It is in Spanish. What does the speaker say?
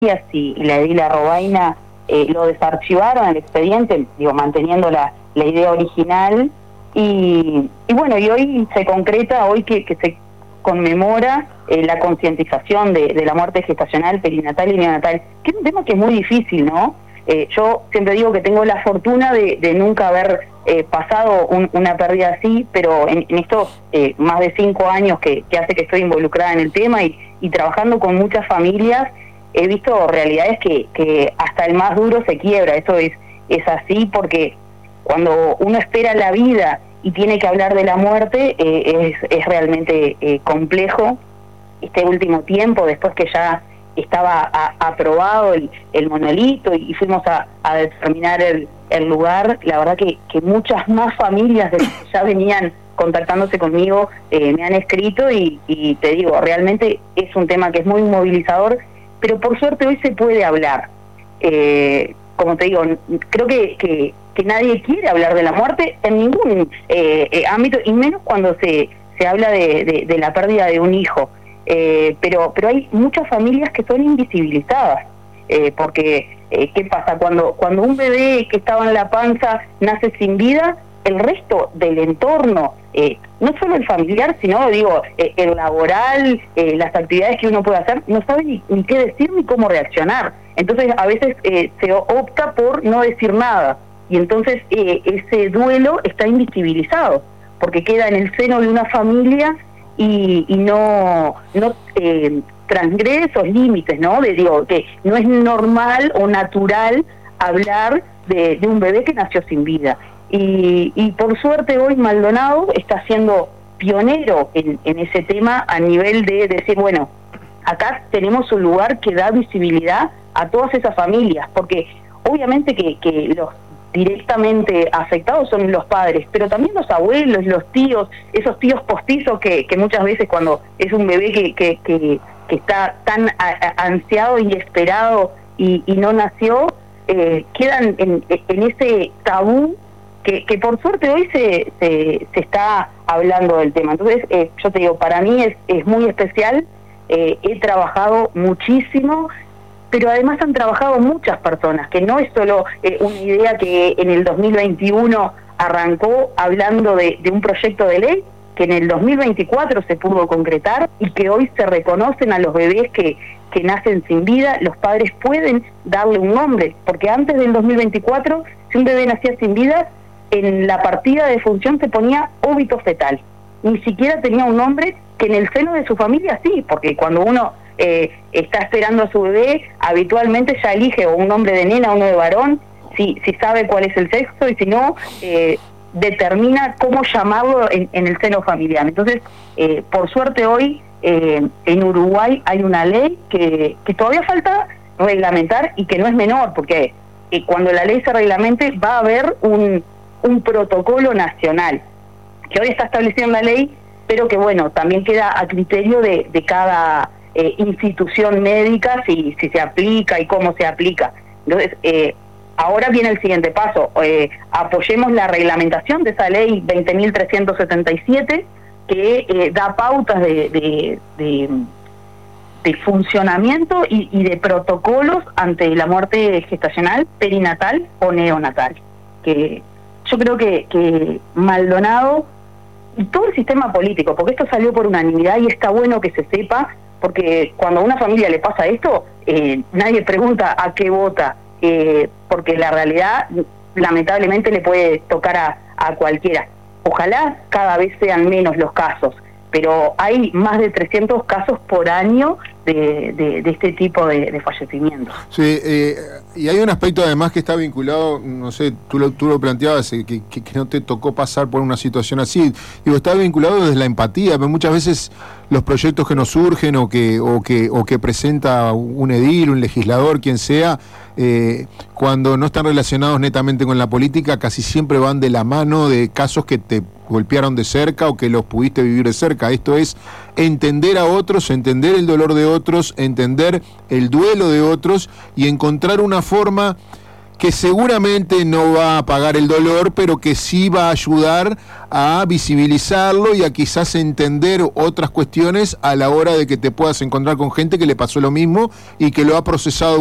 y la edila Robaina lo desarchivaron el expediente, manteniendo la idea original, y bueno, y hoy se concreta, hoy que se conmemora la concientización de la muerte gestacional, perinatal y neonatal, que es un tema que es muy difícil, ¿no? Yo siempre digo que tengo la fortuna de nunca haber pasado una pérdida así, pero en estos más de 5 años que hace que estoy involucrada en el tema y trabajando con muchas familias, he visto realidades que hasta el más duro se quiebra. Eso es así, porque cuando uno espera la vida y tiene que hablar de la muerte, es realmente complejo. Este último tiempo, después que ya estaba aprobado el monolito y fuimos a determinar el lugar, la verdad que muchas más familias de las que ya venían contactándose conmigo me han escrito, y te digo, realmente es un tema que es muy movilizador, pero por suerte hoy se puede hablar. Como te digo, creo que nadie quiere hablar de la muerte en ningún ámbito, y menos cuando se habla de la pérdida de un hijo. Pero hay muchas familias que son invisibilizadas, porque ¿qué pasa? Cuando un bebé que estaba en la panza nace sin vida, el resto del entorno, no solo el familiar, sino el laboral, las actividades que uno puede hacer, no sabe ni qué decir ni cómo reaccionar. Entonces a veces se opta por no decir nada, y entonces ese duelo está invisibilizado, porque queda en el seno de una familia y no transgrede esos límites, ¿no? Que no es normal o natural hablar de un bebé que nació sin vida. Y por suerte hoy Maldonado está siendo pionero en ese tema, a nivel de decir, bueno, acá tenemos un lugar que da visibilidad a todas esas familias, porque obviamente que los directamente afectados son los padres, pero también los abuelos, los tíos, esos tíos postizos que muchas veces, cuando es un bebé que está tan ansiado y esperado y no nació, quedan en ese tabú que por suerte hoy se está hablando del tema. Entonces, yo te digo, para mí es muy especial. He trabajado muchísimo, pero además han trabajado muchas personas, que no es solo una idea que en el 2021 arrancó hablando de un proyecto de ley, que en el 2024 se pudo concretar, y que hoy se reconocen a los bebés que nacen sin vida. Los padres pueden darle un nombre, porque antes del 2024, si un bebé nacía sin vida, en la partida de defunción se ponía óbito fetal. Ni siquiera tenía un nombre, que en el seno de su familia sí, porque cuando uno está esperando a su bebé, habitualmente ya elige o un nombre de nena o uno de varón, si sabe cuál es el sexo, y si no, determina cómo llamarlo en el seno familiar. Entonces, por suerte hoy en Uruguay hay una ley que todavía falta reglamentar, y que no es menor, porque cuando la ley se reglamente va a haber un protocolo nacional que hoy está establecido en la ley, pero que bueno, también queda a criterio de cada institución médica si se aplica y cómo se aplica. Entonces, ahora viene el siguiente paso. Apoyemos la reglamentación de esa ley 20.377, que da pautas de funcionamiento y de protocolos ante la muerte gestacional, perinatal o neonatal. Que yo creo que Maldonado y todo el sistema político, porque esto salió por unanimidad y está bueno que se sepa, porque cuando a una familia le pasa esto, nadie pregunta a qué vota, porque la realidad lamentablemente le puede tocar a cualquiera. Ojalá cada vez sean menos los casos, pero hay más de 300 casos por año de este tipo de fallecimientos. Sí, y hay un aspecto además que está vinculado, no sé, tú lo planteabas, que no te tocó pasar por una situación así. Digo, está vinculado desde la empatía, pero muchas veces los proyectos que nos surgen o que presenta un edil, un legislador, quien sea, cuando no están relacionados netamente con la política, casi siempre van de la mano de casos que te golpearon de cerca o que los pudiste vivir de cerca. Esto es entender a otros, entender el dolor de otros, entender el duelo de otros y encontrar una forma que seguramente no va a apagar el dolor, pero que sí va a ayudar a visibilizarlo y a quizás entender otras cuestiones a la hora de que te puedas encontrar con gente que le pasó lo mismo y que lo ha procesado